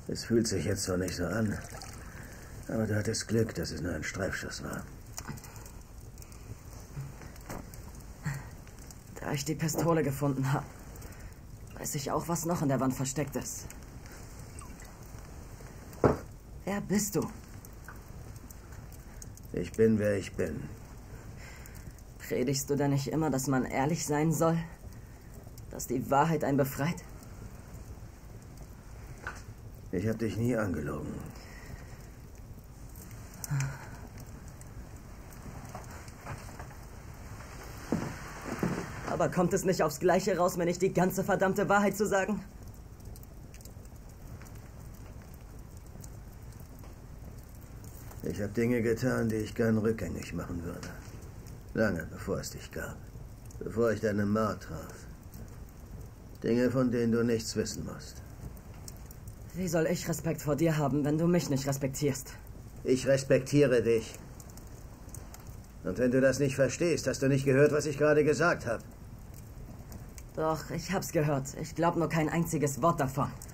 Es fühlt sich jetzt zwar nicht so an, aber du hattest Glück, dass es nur ein Streifschuss war. Da ich die Pistole gefunden habe, weiß ich auch, was noch in der Wand versteckt ist. Wer bist du? Ich bin, wer ich bin. Predigst du denn nicht immer, dass man ehrlich sein soll? Dass die Wahrheit einen befreit? Ich habe dich nie angelogen. Aber kommt es nicht aufs Gleiche raus, wenn ich die ganze verdammte Wahrheit zu sagen? Ich habe Dinge getan, die ich gern rückgängig machen würde. Lange bevor es dich gab. Bevor ich deine Ma traf. Dinge, von denen du nichts wissen musst. Wie soll ich Respekt vor dir haben, wenn du mich nicht respektierst? Ich respektiere dich. Und wenn du das nicht verstehst, hast du nicht gehört, was ich gerade gesagt habe. Doch, ich hab's gehört. Ich glaub nur kein einziges Wort davon.